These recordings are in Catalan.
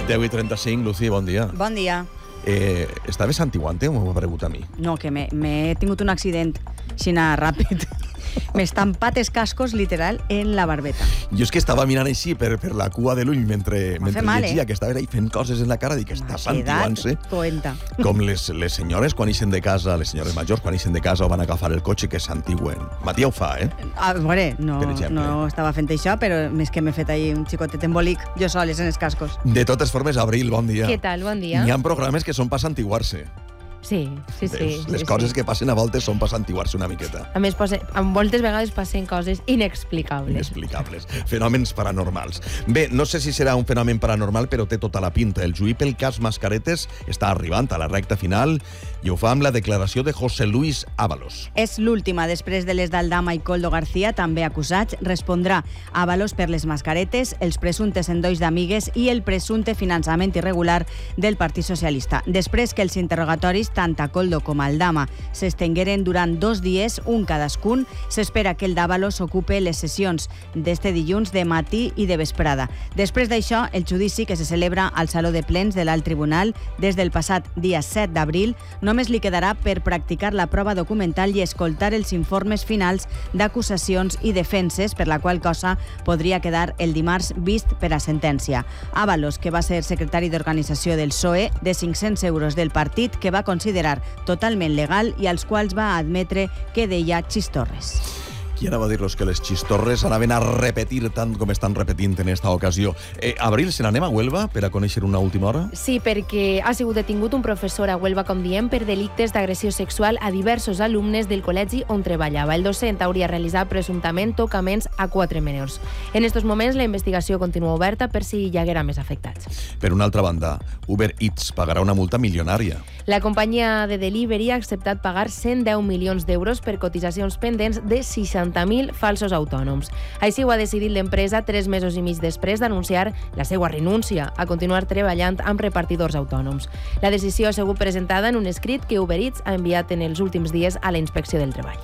10:35, Lucy, bon dia. Bon dia. Estaves antiguante o m'ho ha preguntat a mi? No, que m'he tingut un accident així ràpid. M'he estampat els cascos, literal, en la barbeta. Jo és que estava mirant així per la cua de l'ull mentre mal, llegia, que estaves ahí fent coses en la cara, dic que estàs antiguant-se. Coenta. Com les senyores quan ixen de casa, les senyores majors quan ixen de casa o van a agafar el cotxe, que s'antiguen. Matia ho fa, eh? A veure, no estava fent això, però més que m'he fet ahí un xicotet embolic, jo soles en els cascos. De totes formes, Abril, bon dia. Què tal? Bon dia. Hi ha programes que són per santiguar-se. Sí. Les coses que passen a voltes són per santiguar-se una miqueta. A més, moltes vegades passen coses inexplicables. Inexplicables. Fenòmens paranormals. Bé, no sé si serà un fenomen paranormal, però té tota la pinta. El juí pel cas Mascaretes està arribant a la recta final i ho fa amb la declaració de José Luis Ábalos. És l'última, després de les d'Aldama i Koldo García, també acusats. Respondrà Ábalos per les mascaretes, els presumptes endolls d'amigues i el presumpte finançament irregular del Partit Socialista. Després que els interrogatoris tant a Koldo com a Aldama s'estengueren durant 2 dies, un cadascun, s'espera que el d'Ábalos ocupe les sessions d'este dilluns de matí i de vesprada. Després d'això, el judici que se celebra al Saló de Plens de l'Alt Tribunal des del passat dia 7 d'abril només li quedarà per practicar la prova documental i escoltar els informes finals d'acusacions i defenses, per la qual cosa podria quedar el dimarts vist per a sentència. Ábalos, que va ser secretari d'organització del PSOE, de 500 euros del partit, que va considerar totalment legal i als quals va admetre que deia xistorres. Qui anava a dir-los que les xistorres anaven a repetir tant com estan repetint en esta ocasió? Abril, se n'anem a Huelva per a conèixer una última hora? Sí, perquè ha sigut detingut un professor a Huelva, com diem, per delictes d'agressió sexual a diversos alumnes del col·legi on treballava. El docent hauria realitzat presumptament tocaments a 4 menors. En estos moments, la investigació continua oberta per si hi haguera més afectats. Per una altra banda, Uber Eats pagarà una multa milionària. La companyia de delivery ha acceptat pagar 110 milions d'euros per cotitzacions pendents de 60.000 falsos autònoms. Així ho ha decidit l'empresa 3 mesos i mig després d'anunciar la seva renúncia a continuar treballant amb repartidors autònoms. La decisió ha sigut presentada en un escrit que Uber Eats ha enviat en els últims dies a la Inspecció del Treball.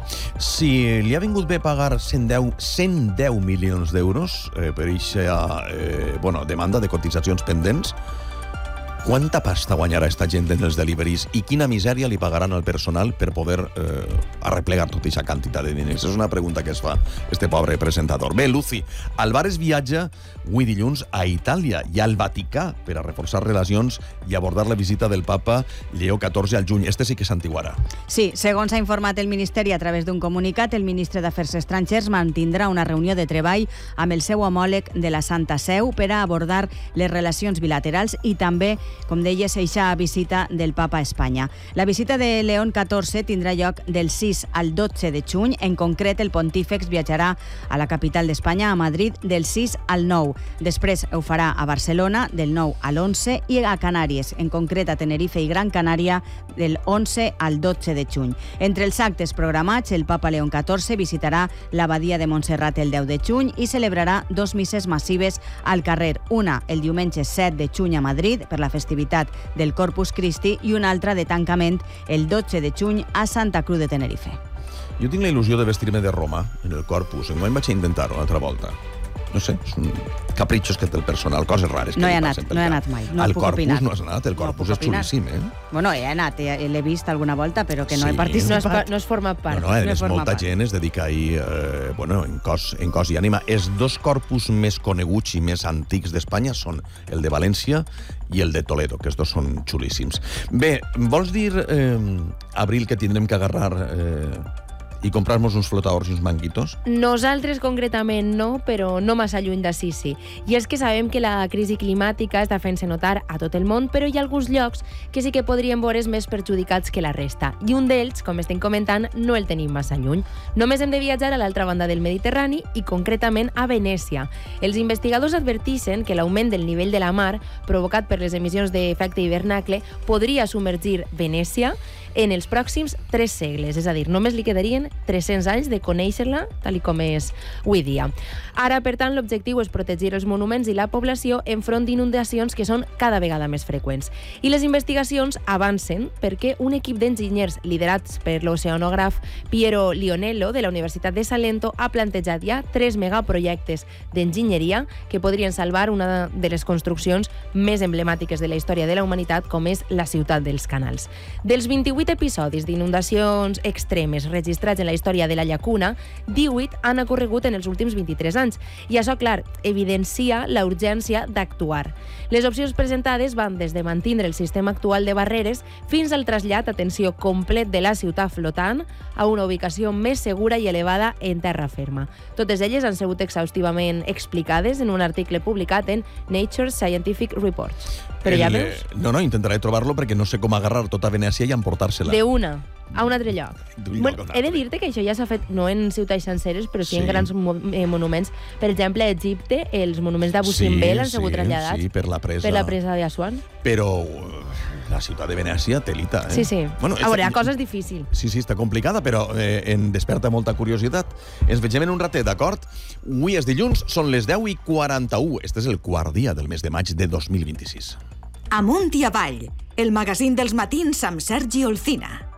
Si li ha vingut bé pagar 110 milions d'euros per aquesta demanda de cotitzacions pendents, quanta pasta guanyarà esta gent en els deliveries i quina misèria li pagaran al personal per poder arreplegar tota aquesta quantitat de diners? És una pregunta que es fa este pobre presentador. Bé, Lucy, Álvarez viatja avui dilluns a Itàlia i al Vaticà per a reforçar relacions i abordar la visita del papa Lleó XIV al juny. Este sí que s'antiguarà. Sí, segons ha informat el Ministeri a través d'un comunicat, el ministre d'Afers Estrangers mantindrà una reunió de treball amb el seu homòleg de la Santa Seu per a abordar les relacions bilaterals i també, com deies, eixa visita del papa a Espanya. La visita de León XIV tindrà lloc del 6 al 12 de juny. En concret, el pontífex viatjarà a la capital d'Espanya, a Madrid, del 6 al 9. Després ho farà a Barcelona, del 9 a l'11, i a Canàries, en concret a Tenerife i Gran Canària, del 11 al 12 de juny. Entre els actes programats, el papa León XIV visitarà l'abadia de Montserrat el 10 de juny i celebrarà 2 misses massives al carrer. Una el diumenge 7 de juny a Madrid, per la festivitat del Corpus Christi, i una altra de tancament el 12 de juny a Santa Cruz de Tenerife. Jo tinc la il·lusió de vestir-me de Roma en el Corpus. Enguany vaig intentar-ho una altra volta. No sé, són capritxos que té el personal, coses rares que no he anat mai. No al puc Corpus opinar. no has anat, el Corpus és xulíssim, eh? Bueno, he anat, l'he vist alguna volta, però que no Sí. he participat. No has format part. Molta gent es dedica ahí, en cos i ànima. Els 2 corpus més coneguts i més antics d'Espanya són el de València i el de Toledo, que els 2 són xulíssims. Bé, vols dir, Abril, que tindrem que agarrar i comprar-nos uns flotadors i uns manguitos? Nosaltres concretament no, però no massa lluny d'ací sí. I és que sabem que la crisi climàtica està fent-se notar a tot el món, però hi ha alguns llocs que sí que podrien veure's més perjudicats que la resta. I un d'ells, com estem comentant, no el tenim massa lluny. Només hem de viatjar a l'altra banda del Mediterrani i concretament a Venècia. Els investigadors advertixen que l'augment del nivell de la mar, provocat per les emissions d'efecte hivernacle, podria submergir Venècia en els pròxims 3 segles. És a dir, només li quedarien 300 anys de conèixer-la tal com és avui dia. Ara, per tant, l'objectiu és protegir els monuments i la població enfront d'inundacions que són cada vegada més freqüents. I les investigacions avancen perquè un equip d'enginyers liderats per l'oceanògraf Piero Lionello de la Universitat de Salento ha plantejat ja 3 megaprojectes d'enginyeria que podrien salvar una de les construccions més emblemàtiques de la història de la humanitat, com és la ciutat dels canals. Dels 28 episodis d'inundacions extremes registrats en la història de la llacuna, 18 han ocorregut en els últims 23 anys. I això, clar, evidencia la urgència d'actuar. Les opcions presentades van des de mantindre el sistema actual de barreres fins al trasllat, atenció, complet de la ciutat flotant a una ubicació més segura i elevada en terra ferma. Totes elles han sigut exhaustivament explicades en un article publicat en Nature Scientific Reports. Però ja veus? No, intentaré trobar-lo perquè no sé com agarrar tota Venècia i emportar-se-la. De una a un altre lloc. D'un lloc a un altre. He de dir-te que això ja s'ha fet, no en ciutats senceres, però sí en grans monuments. Per exemple, a Egipte, els monuments d'Abu Simbel han sigut traslladats per la presa d'Assuan. Però la ciutat de Venècia, telita. Sí. Bueno, a veure, la cosa és difícil. Sí, està complicada, però em desperta molta curiositat. Ens vegem en un ratet, d'acord? Avui és dilluns, són les 10:41. Este és el quart dia del mes de maig de 2026. Amunt i avall, el magazín dels matins amb Sergi Olcina.